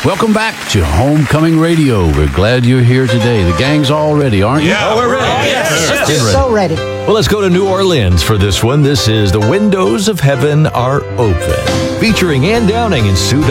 Welcome back to Homecoming Radio. We're glad you're here today. The gang's all ready, aren't you? Yeah, we're ready. Yes. So ready. Well, let's go to New Orleans for this one. This is The Windows of Heaven Are Open, featuring Ann Downing and Sue